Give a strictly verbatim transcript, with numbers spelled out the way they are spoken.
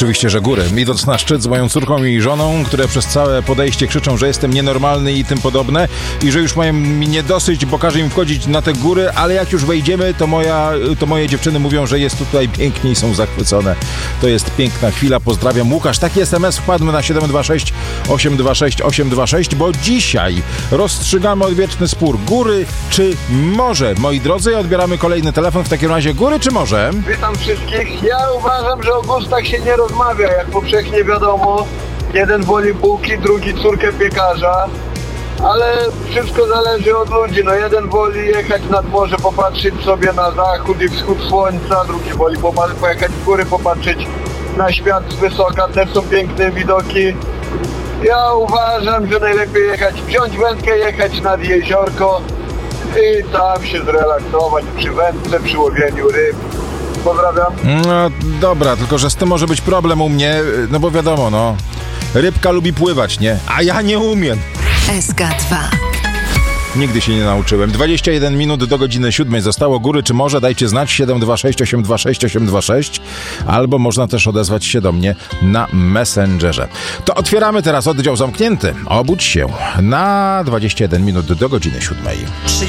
Oczywiście, że góry. Idąc na szczyt z moją córką i żoną, które przez całe podejście krzyczą, że jestem nienormalny i tym podobne i że już mają mi nie dosyć, bo każe im wchodzić na te góry, ale jak już wejdziemy, to, moja, to moje dziewczyny mówią, że jest tutaj pięknie i są zachwycone. To jest piękna chwila. Pozdrawiam. Łukasz. Taki es em es wpadł na siedem dwa sześć osiem dwa sześć osiem dwa sześć, bo dzisiaj rozstrzygamy odwieczny spór. Góry czy morze? Moi drodzy, odbieramy kolejny telefon. W takim razie góry czy morze? Witam wszystkich. Ja uważam, że o gustach się nie rozmawia, jak powszechnie wiadomo. Jeden woli bułki, drugi córkę piekarza, ale wszystko zależy od ludzi. No jeden woli jechać nad morze, popatrzeć sobie na zachód i wschód słońca, drugi woli pojechać w góry, popatrzeć na świat z wysoka, też są piękne widoki. Ja uważam, że najlepiej jechać, wziąć wędkę, jechać nad jeziorko i tam się zrelaksować przy wędce, przy łowieniu ryb. Pozdrawiam. No dobra, tylko że z tym może być problem u mnie, no bo wiadomo, no, rybka lubi pływać, nie? A ja nie umiem. S K dwa. Nigdy się nie nauczyłem. dwadzieścia jeden minut do godziny siódmej zostało. Góry czy morze? Dajcie znać. siedem dwa sześć osiem dwa sześć osiem dwa sześć. Albo można też odezwać się do mnie na Messengerze. To otwieramy teraz oddział zamknięty. Obudź się na dwadzieścia jeden minut do godziny siódmej.